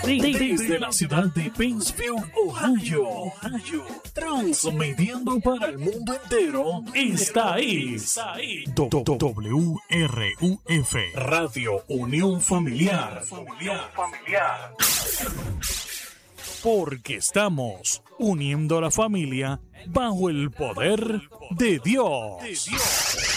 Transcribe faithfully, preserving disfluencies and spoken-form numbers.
Desde la ciudad de Pennsfield, Ohio, Ohio, transmitiendo para el mundo entero, esta es Do- Do- W R U F, Radio Unión Familiar. Familiar. Porque estamos uniendo a la familia bajo el poder de Dios.